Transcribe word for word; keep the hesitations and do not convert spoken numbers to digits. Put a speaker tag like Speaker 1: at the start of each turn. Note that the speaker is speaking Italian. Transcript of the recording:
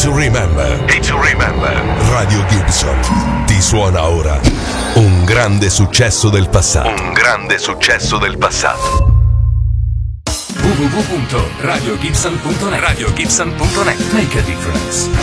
Speaker 1: to remember. Day to remember. Radio Gibson ti suona ora un grande successo del passato. Un grande successo del passato.
Speaker 2: w w w punto radio gibson punto net Radio Gibson punto net Make a difference.